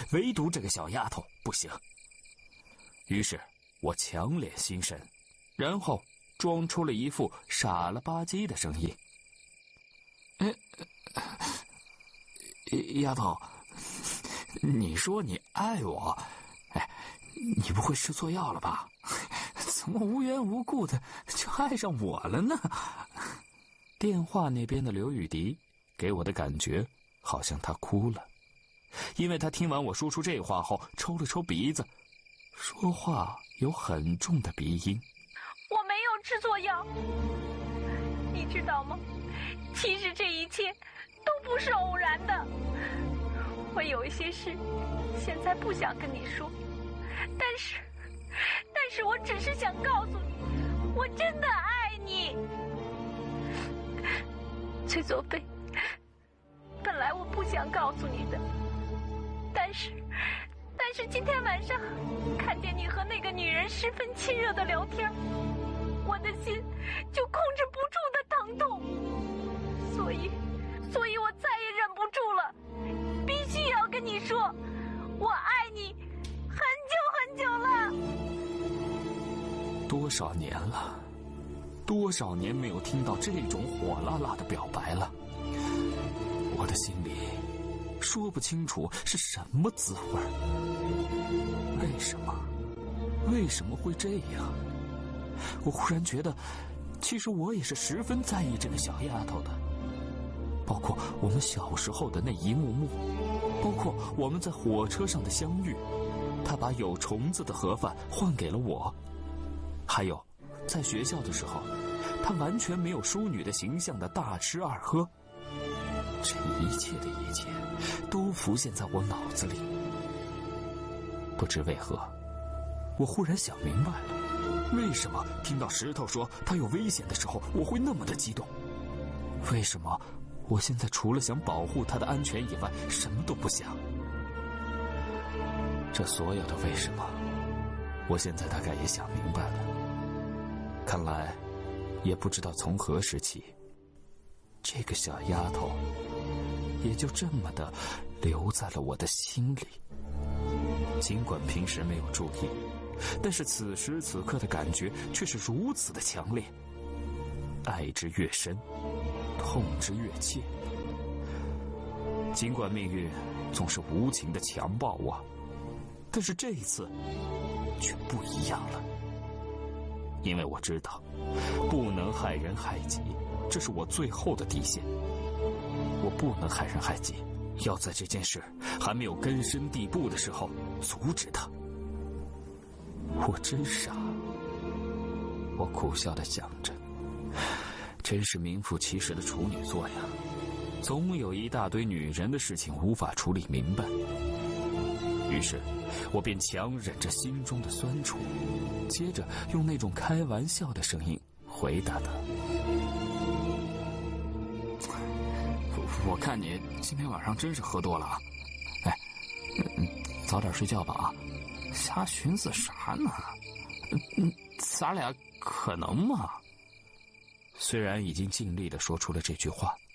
唯独这个小丫头不行。于是我强脸心神，然后装出了一副傻了吧唧的声音：丫头，你说你爱我，你不会吃错药了吧？怎么无缘无故的就爱上我了呢？电话那边的刘雨迪给我的感觉好像他哭了，因为他听完我说出这话后抽了抽鼻子，说话有很重的鼻音。 我没有吃错药，你知道吗？其实这一切都不是偶然的。我有一些事现在不想跟你说，但是我只是想告诉你，我真的爱你。崔作飞，本来我不想告诉你的，但是今天晚上看见你和那个女人十分亲热的聊天，我的心就控制不住的疼痛，所以我再也忍不住了，必须要跟你说，我爱你很久很久了。 多少年了，多少年没有听到这种火辣辣的表白了，我的心里说不清楚是什么滋味。为什么会这样？我忽然觉得，其实我也是十分在意这个小丫头的，包括我们小时候的那一幕幕，包括我们在火车上的相遇，她把有虫子的盒饭换给了我，还有在学校的时候，她完全没有淑女的形象的大吃二喝。这一切的一切都浮现在我脑子里。不知为何，我忽然想明白了，为什么听到石头说他有危险的时候我会那么的激动？为什么我现在除了想保护他的安全以外什么都不想？这所有的为什么，我现在大概也想明白了。看来也不知道从何时起，这个小丫头也就这么的留在了我的心里。尽管平时没有注意，但是此时此刻的感觉却是如此的强烈，爱之越深，痛之越切。尽管命运总是无情的强暴我，但是这一次却不一样了。因为我知道，不能害人害己，这是我最后的底线。我不能害人害己，要在这件事还没有根深蒂固的时候阻止他。我真傻，我苦笑地想着，真是名副其实的处女座呀，总有一大堆女人的事情无法处理明白。于是我便强忍着心中的酸楚，接着用那种开玩笑的声音回答他：我看你今天晚上真是喝多了啊！早点睡觉吧啊！瞎寻思啥呢？咱俩可能吗？虽然已经尽力地说出了这句话，